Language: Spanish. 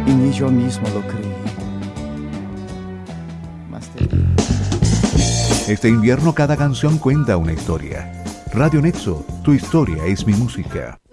y ni yo mismo lo creí. Este invierno cada canción cuenta una historia. Radio Nexo, tu historia es mi música.